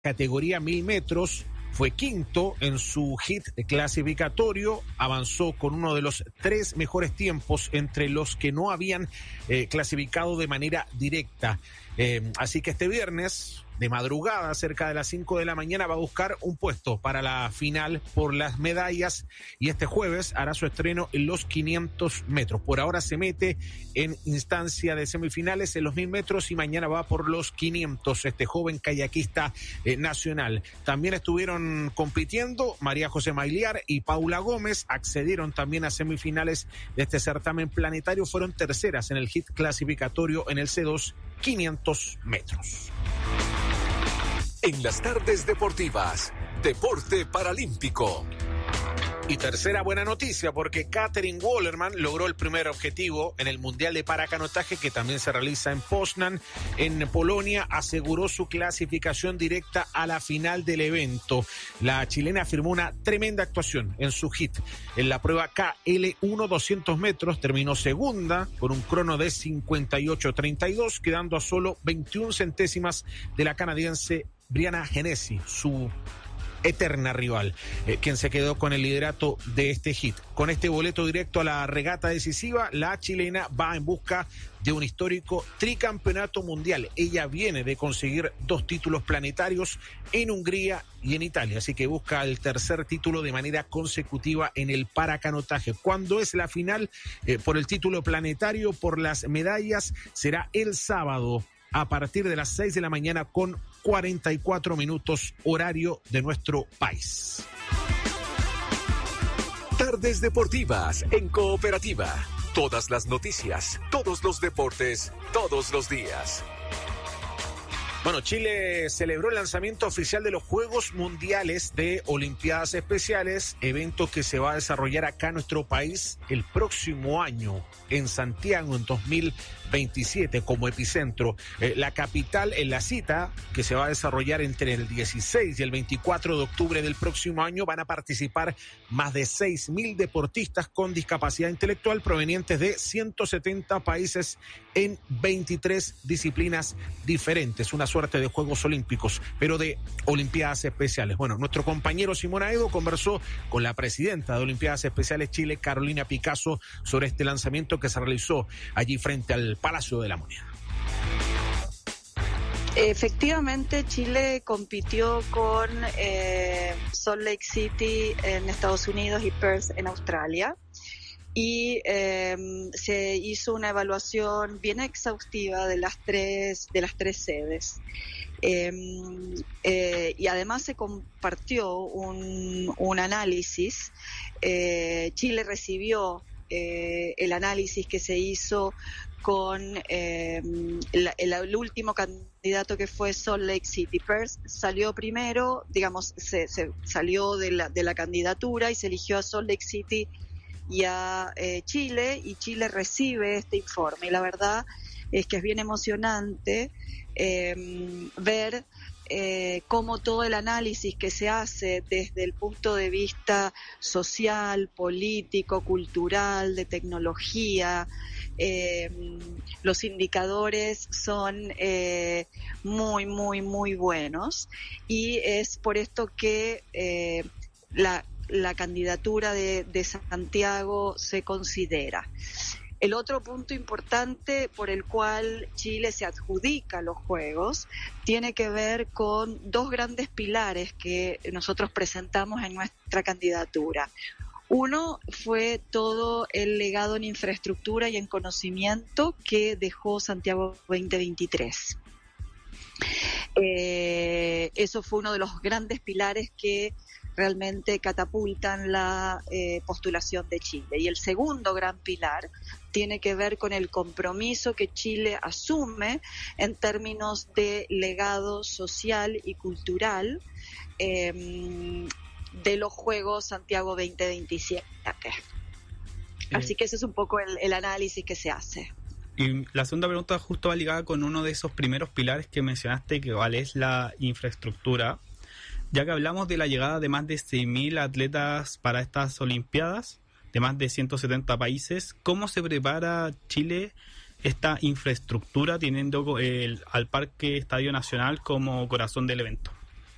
categoría 1000 metros. Fue quinto en su hit clasificatorio, avanzó con uno de los 3 mejores tiempos entre los que no habían clasificado de manera directa. Así que este viernes, de madrugada, cerca de las 5 de la mañana, va a buscar un puesto para la final por las medallas y este jueves hará su estreno en los 500 metros. Por ahora se mete en instancia de semifinales en los 1000 metros y mañana va por los 500, este joven kayakista nacional. También estuvieron compitiendo María José Mailiar y Paula Gómez, accedieron también a semifinales de este certamen planetario, fueron terceras en el hit clasificatorio en el C2 500 metros. En las tardes deportivas, Deporte Paralímpico. Y tercera buena noticia, porque Katherine Wallerman logró el primer objetivo en el Mundial de Paracanotaje, que también se realiza en Poznan, en Polonia. Aseguró su clasificación directa a la final del evento. La chilena firmó una tremenda actuación en su hit. En la prueba KL1 200 metros terminó segunda con un crono de 58.32, quedando a solo 21 centésimas de la canadiense Brianna Genesi, su eterna rival, quien se quedó con el liderato de este hit. Con este boleto directo a la regata decisiva, la chilena va en busca de un histórico tricampeonato mundial. Ella viene de conseguir 2 títulos planetarios en Hungría y en Italia, así que busca el tercer título de manera consecutiva en el paracanotaje. ¿Cuándo es la final por el título planetario, por las medallas? Será el sábado a partir de las 6 de la mañana con 44 minutos horario de nuestro país. Tardes deportivas en Cooperativa. Todas las noticias, todos los deportes, todos los días. Bueno, Chile celebró el lanzamiento oficial de los Juegos Mundiales de Olimpiadas Especiales, evento que se va a desarrollar acá en nuestro país el próximo año, en Santiago, en 2027, como epicentro. La capital, en la cita, que se va a desarrollar entre el 16 y el 24 de octubre del próximo año, van a participar más de 6.000 deportistas con discapacidad intelectual provenientes de 170 países en 23 disciplinas diferentes. Una suerte de Juegos Olímpicos, pero de Olimpiadas Especiales. Bueno, nuestro compañero Simón Aedo conversó con la presidenta de Olimpiadas Especiales Chile, Carolina Picasso, sobre este lanzamiento que se realizó allí frente al Palacio de la Moneda. Efectivamente, Chile compitió con Salt Lake City en Estados Unidos y Perth en Australia. Y se hizo una evaluación bien exhaustiva de las tres sedes. Y además se compartió un análisis. Chile recibió el análisis que se hizo con el último candidato, que fue Salt Lake City. Perth salió primero, digamos, se salió de la candidatura y se eligió a Salt Lake City y a Chile, y Chile recibe este informe. Y la verdad es que es bien emocionante ver cómo todo el análisis que se hace desde el punto de vista social, político, cultural, de tecnología, los indicadores son muy, muy, muy buenos, y es por esto que la candidatura de Santiago se considera. El otro punto importante por el cual Chile se adjudica los Juegos tiene que ver con 2 grandes pilares que nosotros presentamos en nuestra candidatura. Uno fue todo el legado en infraestructura y en conocimiento que dejó Santiago 2023. Eso fue uno de los grandes pilares que realmente catapultan la postulación de Chile. Y el segundo gran pilar tiene que ver con el compromiso que Chile asume en términos de legado social y cultural de los Juegos Santiago 2027. Así que ese es un poco el análisis que se hace. Y la segunda pregunta justo va ligada con uno de esos primeros pilares que mencionaste, que vale es la infraestructura. Ya que hablamos de la llegada de más de 6.000 atletas para estas Olimpiadas, de más de 170 países, ¿cómo se prepara Chile esta infraestructura teniendo al Parque Estadio Nacional como corazón del evento?